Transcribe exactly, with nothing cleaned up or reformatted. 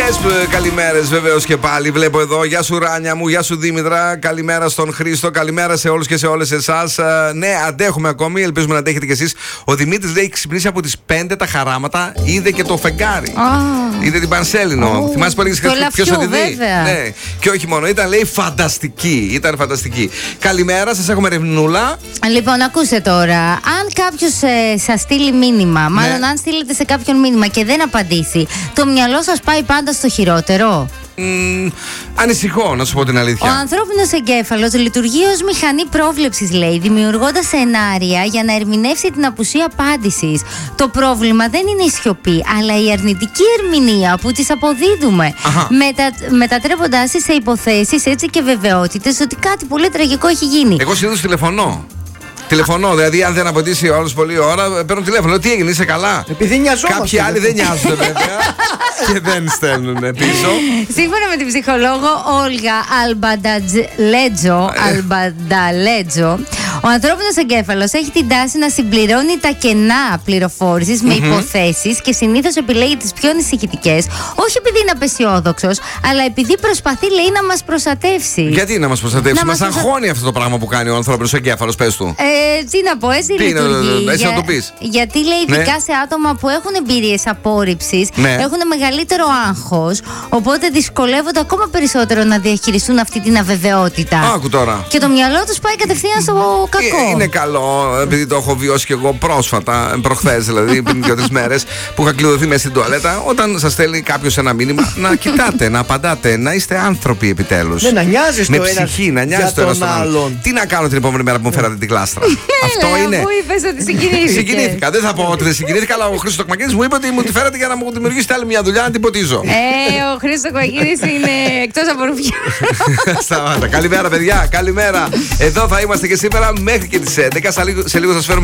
Χιλιάδες καλημέρες βεβαίως και πάλι. Βλέπω εδώ. Γεια σου Ράνια μου, γεια σου Δήμητρα. Καλημέρα στον Χρήστο, καλημέρα σε όλους και σε όλες εσάς. Ναι, αντέχουμε ακόμη, ελπίζουμε να αντέχετε κι εσείς. Ο Δημήτρης λέει: ξυπνήσει από τις πέντε τα χαράματα, είδε και το φεγγάρι. Oh. Είδε την Πανσέλινο. Oh. Θυμάσαι που έλεγες ποιος θα τη δει. Ναι. Και όχι μόνο, ήταν λέει φανταστική. Ήταν φανταστική. Καλημέρα, σας έχουμε Ρευνούλα. Λοιπόν, ακούστε τώρα. Αν κάποιος ε, σας στείλει μήνυμα, μάλλον ναι. αν στείλετε σε κάποιον μήνυμα και δεν απαντήσει, το μυαλό σας πάει πάντα στο χειρότερο. Mm, ανησυχώ, να σου πω την αλήθεια. Ο ανθρώπινος εγκέφαλος λειτουργεί ως μηχανή πρόβλεψης, λέει, δημιουργώντας σενάρια για να ερμηνεύσει την απουσία απάντησης. Το πρόβλημα δεν είναι η σιωπή, αλλά η αρνητική ερμηνεία που τις αποδίδουμε, μετα, μετατρέποντάς τις σε υποθέσεις έτσι και βεβαιότητες ότι κάτι πολύ τραγικό έχει γίνει. Εγώ συνήθως τηλεφωνώ. Τηλεφωνώ, δηλαδή αν δεν απαντήσει ο άλλος πολλή ώρα, παίρνω τηλέφωνο. Τι έγινε, είσαι καλά? Επειδή νοιαζόμαστε. Κάποιοι άλλοι δεν νοιάζονται βέβαια και δεν στέλνουν πίσω. Σύμφωνα με την ψυχολόγο Όλγα Αλμπανταλέτζο, Αλμπανταλέτζο, ο ανθρώπινος εγκέφαλος έχει την τάση να συμπληρώνει τα κενά πληροφόρησης με υποθέσεις και συνήθως επιλέγει τις πιο ανησυχητικές, όχι επειδή είναι απεσιόδοξος, αλλά επειδή προσπαθεί, λέει, να μας προστατεύσει. Γιατί να μας προστατεύσει? Μας αγχώνει αυτό το πράγμα που κάνει ο ανθρώπινος εγκέφαλος, πες του. Ε, τι να πω, έτσι λειτουργεί. Έτσι να το πεις. Γιατί λέει ειδικά ναι. σε άτομα που έχουν εμπειρίες απόρριψης, ναι. έχουν μεγαλύτερο άγχος, οπότε δυσκολεύονται ακόμα περισσότερο να διαχειριστούν αυτή την αβεβαιότητα. Άκου τώρα. Και το μυαλό τους πάει κατευθείαν στο κακό. Ε, είναι καλό, επειδή το έχω βιώσει και εγώ πρόσφατα, προχθές δηλαδή, πριν δύο-τρεις μέρες, που είχα κλειδωθεί μέσα στην τουαλέτα. Όταν σας στέλνει κάποιος ένα μήνυμα, να κοιτάτε, να απαντάτε, να είστε άνθρωποι επιτέλους. Ναι, να νοιάζεστε με ψυχή, να νοιάζεστε το ένα στον άλλον. Τι να κάνω την επόμενη μέρα που μου φέρατε την κλάστρα? Αυτό είναι. Μου είπες ότι συγκινήθηκες. Συγκινήθηκα. Δεν θα πω ότι δεν συγκινήθηκα, αλλά ο Χρήστος Τοκμακίδης μου είπε ότι μου τη φέρατε για να μου δημιουργήσετε άλλη μια δουλειά να την ποτίζω. Ε, ο Χρήστος Τοκμακίδης είναι εκτός από ρουφιά. Σταμάτα. Καλημέρα, παιδιά. Καλημέρα. Εδώ θα είμαστε και σήμερα μέχρι και τις έντεκα. Σε λίγο θα σας φέρουμε